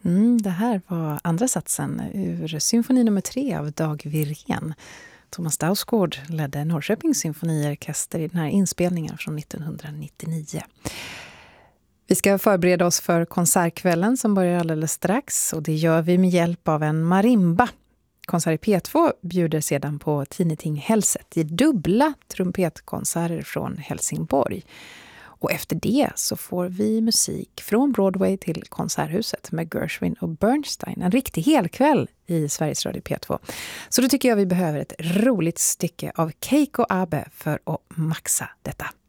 Det här var andra satsen ur symfoni nummer 3 av Dag Wirén. Thomas Dausgård ledde Norrköpings symfoniorkester i den här inspelningen från 1999. Vi ska förbereda oss för konsertkvällen som börjar alldeles strax, och det gör vi med hjälp av en marimba. Konsert i P2 bjuder sedan på Tinniting Hellset i dubbla trumpetkonserter från Helsingborg. Och efter det så får vi musik från Broadway till Konserthuset med Gershwin och Bernstein. En riktig helkväll i Sveriges Radio P2. Så då tycker jag vi behöver ett roligt stycke av Keiko Abe för att maxa detta.